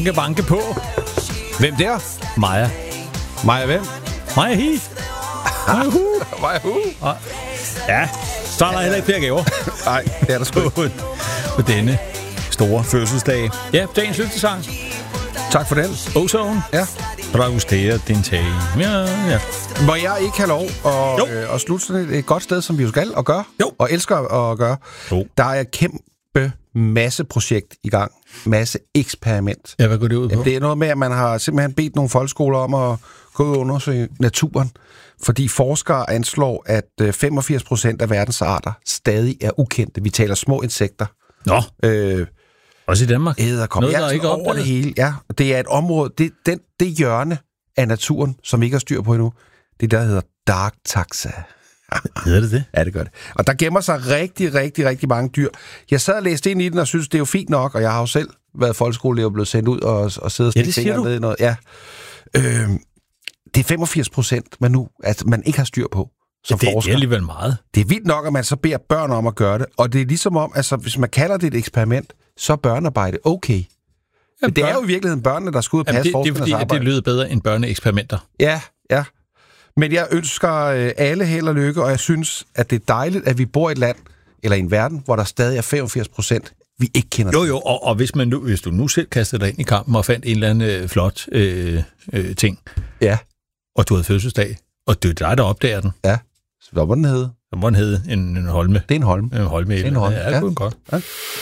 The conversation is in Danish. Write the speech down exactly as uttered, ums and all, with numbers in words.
Banke, banke på. Hvem der? Maja. Maja hvem? Maja hi. Maja hu. Maja hu. Ja, så er der heller ikke flere gaver. Nej, det er der sgu på, på denne store fødselsdag. Ja, dagens lyttesang. Tak for den. Ozone. Ja. Dragustere din tag. Ja, ja. Må jeg ikke have lov at, øh, at slutte sådan et, et godt sted, som vi jo skal og gøre? Jo. Og elsker at gøre. Jo. Der er et kæmpe masse projekt i gang. Masse eksperiment. Ja, hvad går det ud på? Jamen, det er noget med, at man har simpelthen bedt nogle folkeskoler om at gå ud og undersøge naturen. Fordi forskere anslår, at femogfirs procent af verdens arter stadig er ukendte. Vi taler små insekter. Nå. Øh, Også i Danmark? Æderkopper. Noget, der ja, ikke over opdaget. det hele. Ja, det er et område, det, den, det hjørne af naturen, som ikke har styr på endnu, det der hedder dark taxa. Hedder det det? Ja, det gør det. Og der gemmer sig rigtig, rigtig, rigtig mange dyr. Jeg sad og læste ind i den og synes, det er jo fint nok, og jeg har jo selv været folkeskoleelever og blevet sendt ud og, og sidde og Ja, stikke det siger fingre du. ned i noget. Ja. Øh, det er femogfirs procent, man nu, altså, man ikke har styr på som det, forsker. det er alligevel meget. Det er vildt nok, at man så beder børn om at gøre det, og det er ligesom om, altså hvis man kalder det et eksperiment, så er børnearbejde okay. Men det er jo i virkeligheden børnene, der skal ud og passe Jamen, det, det er forskernes fordi, at arbejde. det lyder bedre end børneeksperimenter. Ja, ja. Men jeg ønsker øh, alle held og lykke, og jeg synes, at det er dejligt, at vi bor i et land, eller i en verden, hvor der stadig er femogfirs procent, vi ikke kender. Jo, jo, og, og hvis, man nu, hvis du nu selv kastede dig ind i kampen og fandt en eller anden øh, flot øh, øh, ting, Ja. og du havde fødselsdag, og det er dig, der opdager den, Ja. Så hvad må den hedde? så må den hedde en, en holme. Det er en holm. En holme. Det er en holme, Ja, ja. det kunne den godt. Ja.